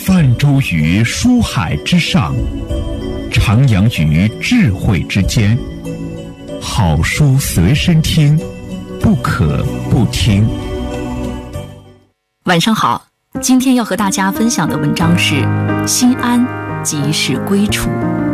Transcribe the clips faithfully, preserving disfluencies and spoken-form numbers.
泛舟于书海之上，徜徉于智慧之间。好书随身听，不可不听。 晚上好，今天要和大家分享的文章是《心安即是归处》。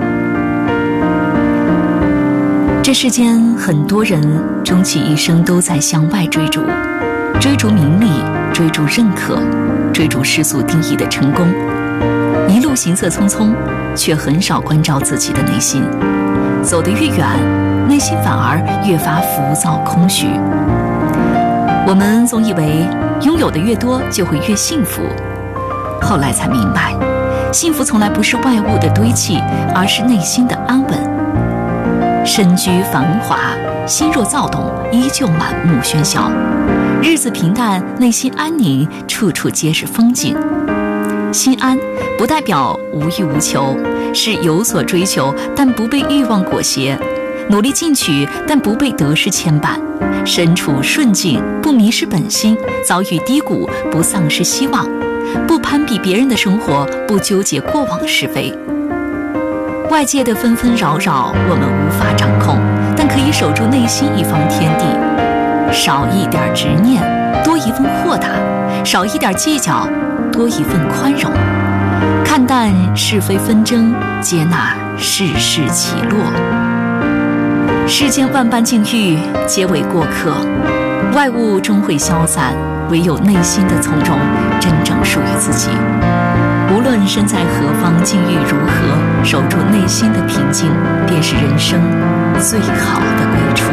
这世间很多人终其一生都在向外追逐，追逐名利，追逐认可，追逐世俗定义的成功，一路行色匆匆，却很少关照自己的内心。走得越远，内心反而越发浮躁空虚。我们总以为拥有的越多就会越幸福，后来才明白，幸福从来不是外物的堆砌，而是内心的安稳。身居繁华，心若躁动，依旧满目喧嚣。日子平淡，内心安宁，处处皆是风景。心安不代表无欲无求，是有所追求，但不被欲望裹挟；努力进取，但不被得失牵绊；身处顺境，不迷失本心；遭遇低谷，不丧失希望；不攀比别人的生活，不纠结过往是非。外界的纷纷扰扰，我们无法掌控，但可以守住内心一方天地。少一点执念，多一份豁达；少一点计较，多一份宽容。看淡是非纷争，接纳世事起落。世间万般境遇，皆为过客，外物终会消散，唯有内心的从容，真正属于自己。无论身在何方，境遇如何，守住内心的平静，便是人生最好的归处。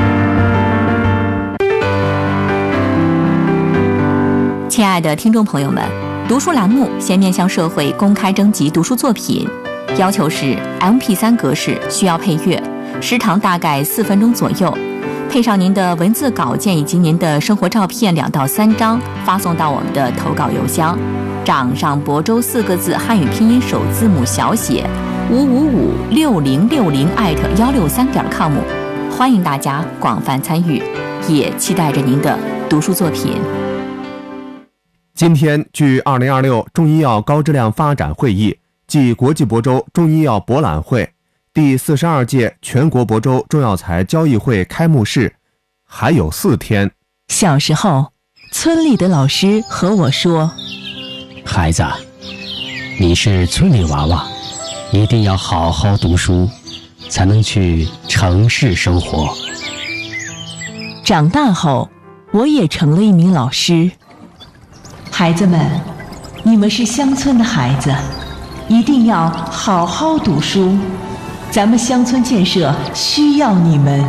亲爱的听众朋友们，读书栏目现面向社会公开征集读书作品，要求是 M P 三 格式，需要配乐，时长大概四分钟左右，配上您的文字稿件以及您的生活照片两到三张，发送到我们的投稿邮箱掌上亳州四个字汉语拼音首字母小写五五五六零六零艾特幺六三点 com， 欢迎大家广泛参与，也期待着您的读书作品。 今天，距二零二六中医药高质量发展会议暨国际亳州中医药博览会第四十二届全国亳州中药材交易会开幕式还有四天。 小时候，村里的老师和我说：“ 孩子，你是村里娃娃，一定要好好读书，才能去城市生活。” 长大后，我也成了一名老师。孩子们，你们是乡村的孩子，一定要好好读书，咱们乡村建设需要你们。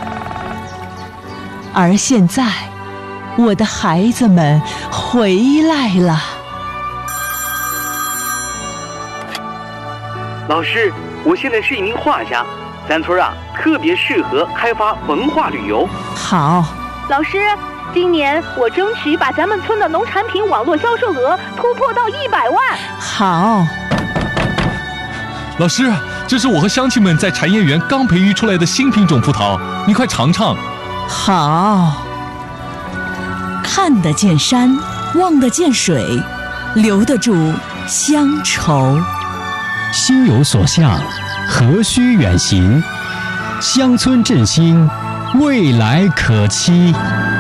而现在，我的孩子们回来了。 老师，我现在是一名画家，咱村啊特别适合开发文化旅游。 好， 老师，今年我争取把咱们村的农产品网络销售额突破到一百万。 好， 老师，这是我和乡亲们在产业园刚培育出来的新品种葡萄，你快尝尝。 好，看得见山，望得见水，留得住乡愁。 心有所向，何须远行？乡村振兴，未来可期。